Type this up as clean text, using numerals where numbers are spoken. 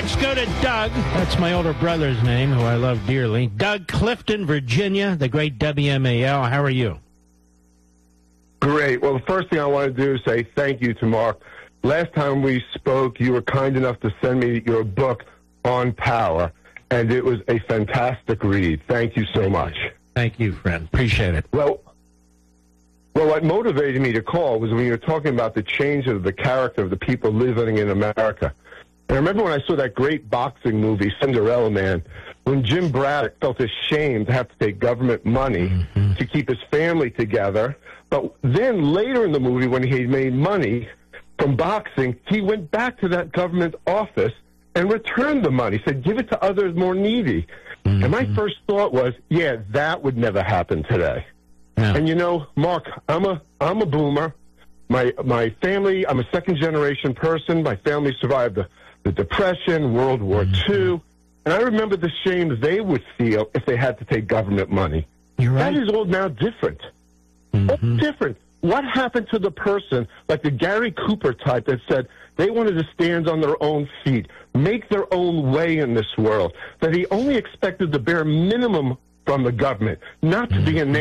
Let's go to Doug. That's my older brother's name, who I love dearly. Doug, Clifton, Virginia, the great WMAL. How are you? Great. Well, the first thing I want to do is say thank you to Mark. Last time we spoke, you were kind enough to send me your book on power, and it was a fantastic read. Thank you so much. Thank you, friend. Appreciate it. Well, what motivated me to call was when you were talking about the change of the character of the people living in America. And I remember when I saw that great boxing movie, Cinderella Man, when Jim Braddock felt ashamed to have to take government money to keep his family together. But then later in the movie, when he made money from boxing, he went back to that government office and returned the money, said, give it to others more needy. And my first thought was, yeah, that would never happen today. Yeah. And you know, Mark, I'm a boomer. My family, I'm a second-generation person. My family survived the Depression, World War II. And I remember the shame they would feel if they had to take government money. You're right. That is all now different. What's different? What happened to the person, like the Gary Cooper type, that said they wanted to stand on their own feet, make their own way in this world, that he only expected the bare minimum from the government, not to be a